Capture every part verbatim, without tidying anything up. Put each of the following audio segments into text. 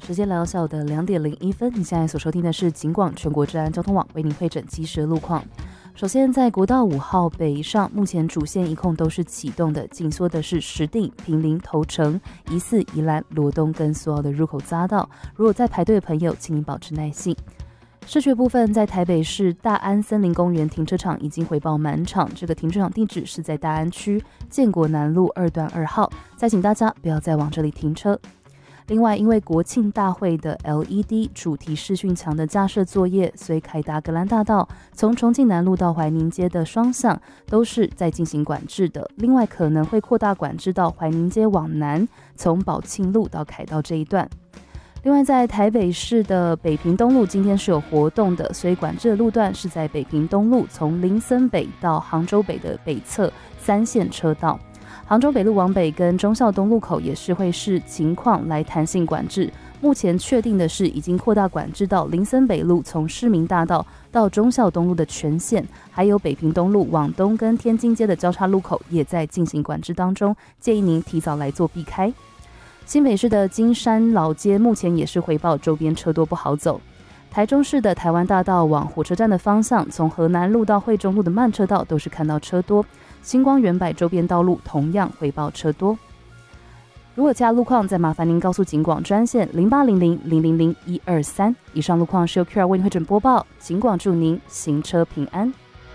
时间来到下午的两点零一分，你现在所收听的是警广全国治安交通网为您汇整即时的路况。首先，在国道五号北上，目前主线一控都是启动的，紧缩的是石碇、坪林、头城、宜四、宜兰、罗东跟所有的入口匝道。如果在排队的朋友，请您保持耐性。市区部分，在台北市大安森林公园停车场已经回报满场，这个停车场地址是在大安区建国南路二段二号，再请大家不要再往这里停车。另外，因为国庆大会的 L E D 主题视讯墙的架设作业，所以凯达格兰大道从重庆南路到怀宁街的双向都是在进行管制的。另外，可能会扩大管制到怀宁街往南，从宝庆路到凯道这一段。另外，在台北市的北平东路今天是有活动的，所以管制的路段是在北平东路从林森北到杭州北的北侧三线车道。杭州北路往北跟忠孝东路口也是会视情况来弹性管制，目前确定的是已经扩大管制到林森北路从市民大道到忠孝东路的全线，还有北平东路往东跟天津街的交叉路口也在进行管制当中，建议您提早来做避开。新北市的金山老街目前也是回报周边车多不好走。台中市的台湾大道往火车站的方向，从河南路到惠中路的慢车道都是看到车多，星光远百周边道路同样回报车多。如果其他路况，再麻烦您告诉警广专线零八零零零零零一二三。以上路况是由 Q R 为您汇整播报，警广祝您行车平安。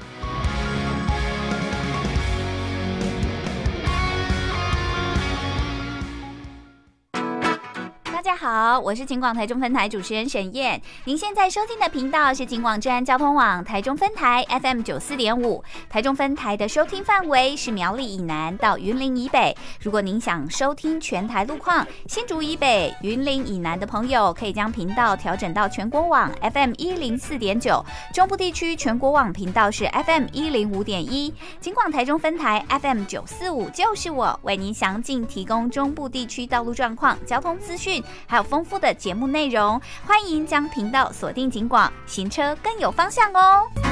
大家好，我是警广台中分台主持人沈燕。您现在收听的频道是警广治安交通网台中分台 F M 九十四点五，台中分台的收听范围是苗栗以南到云林以北。如果您想收听全台路况，新竹以北、云林以南的朋友可以将频道调整到全国网 F M 一零四点九，中部地区全国网频道是 F M 一零五点一。警广台中分台 F M 九四五就是我，为您详尽提供中部地区道路状况、交通资讯，还有丰富的节目内容，欢迎将频道锁定警广，行车更有方向哦。